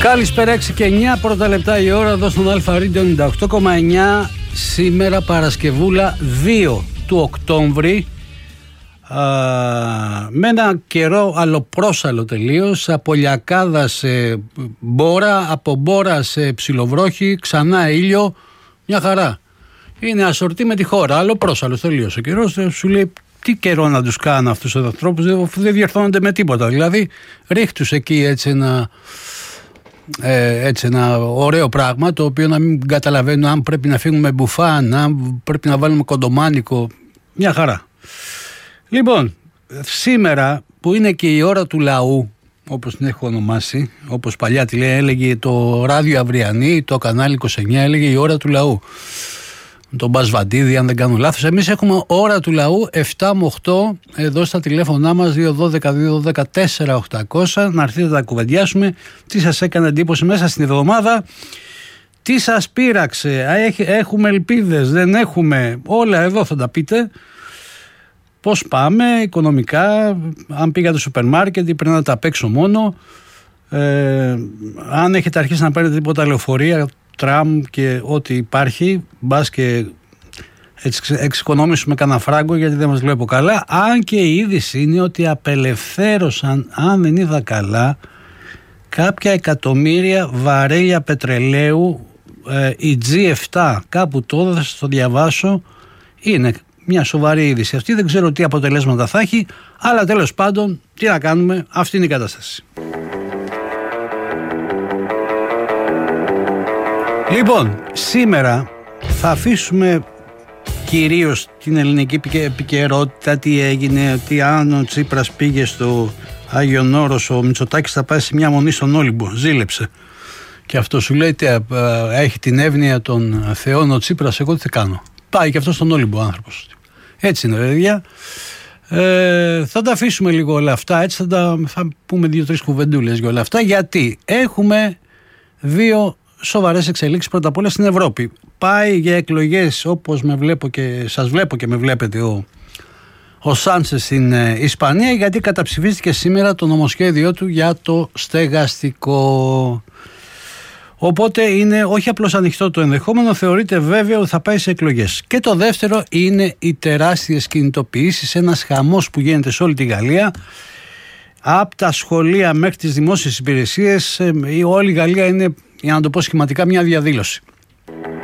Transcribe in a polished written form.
Καλησπέρα, 6 και 9 πρώτα λεπτά η ώρα εδώ στον Αλφα Radio 98,9. Σήμερα Παρασκευούλα 2 του Οκτώβρη, με ένα καιρό αλλοπρόσαλλο τελείως, από Λιακάδα σε Μπόρα, από Μπόρα σε Ψιλοβρόχη, ξανά ήλιο, μια χαρά. Είναι ασορτή με τη χώρα, αλλοπρόσαλλος τελείως ο καιρός. Σου λέει τι καιρό να τους κάνω αυτούς τους ανθρώπους, δεν διορθώνονται με τίποτα. Δηλαδή ρίχτους εκεί έτσι ένα ωραίο πράγμα, το οποίο να μην καταλαβαίνω αν πρέπει να φύγουμε μπουφάν, αν πρέπει να βάλουμε κοντομάνικο, μια χαρά. Λοιπόν, σήμερα που είναι και η ώρα του λαού, όπως την έχω ονομάσει, όπως παλιά τη έλεγε το ράδιο Αυριανή, το κανάλι 29 έλεγε η ώρα του λαού, τον Μπασβαντίδη αν δεν κάνω λάθος. Εμείς έχουμε ώρα του λαού 7 με 8 εδώ στα τηλέφωνά μας 212-214-800, να έρθετε να κουβεντιάσουμε τι σας έκανε εντύπωση μέσα στην εβδομάδα, τι σας πείραξε, έχουμε ελπίδες, δεν έχουμε, όλα εδώ θα τα πείτε. Πώς πάμε οικονομικά, αν πήγατε στο σούπερ μάρκετ ή πρέπει να τα απ' έξω μόνο, αν έχετε αρχίσει να παίρνετε τίποτα λεωφορεία, τραμ και ό,τι υπάρχει, μπας και εξοικονόμησουμε κανένα φράγκο, γιατί δεν μας βλέπω καλά. Αν και η είδηση είναι ότι απελευθέρωσαν, αν δεν είδα καλά, κάποια εκατομμύρια βαρέλια πετρελαίου, η G7, κάπου τώρα θα σας το διαβάσω. Είναι μια σοβαρή είδηση αυτή, δεν ξέρω τι αποτελέσματα θα έχει, αλλά τέλος πάντων τι να κάνουμε, αυτή είναι η κατάσταση. Λοιπόν, σήμερα θα αφήσουμε κυρίως την ελληνική επικαιρότητα, τι έγινε, ότι αν ο Τσίπρας πήγε στο Άγιον Όρος, ο Μητσοτάκης θα πάει σε μια μονή στον Όλυμπο, ζήλεψε. Και αυτό σου λέει, έχει την εύνοια των θεών ο Τσίπρας, εγώ τι θα κάνω. Πάει και αυτό στον Όλυμπο ο άνθρωπος. Έτσι είναι παιδιά. Θα τα αφήσουμε λίγο όλα αυτά, έτσι θα πούμε 2-3 κουβεντούλες για όλα αυτά, γιατί έχουμε δύο σοβαρές εξελίξεις. Πρώτα απ' όλα στην Ευρώπη. Πάει για εκλογές, όπως με βλέπω και σας βλέπω και με βλέπετε, ο Σάντσες στην Ισπανία, γιατί καταψηφίστηκε σήμερα το νομοσχέδιό του για το στεγαστικό. Οπότε είναι όχι απλώς ανοιχτό το ενδεχόμενο, θεωρείται βέβαιο ότι θα πάει σε εκλογές. Και το δεύτερο είναι οι τεράστιες κινητοποιήσεις, ένας χαμός που γίνεται σε όλη τη Γαλλία. Από τα σχολεία μέχρι τις δημόσιες υπηρεσίες, όλη η Γαλλία είναι, για να το πω σχηματικά, μια διαδήλωση.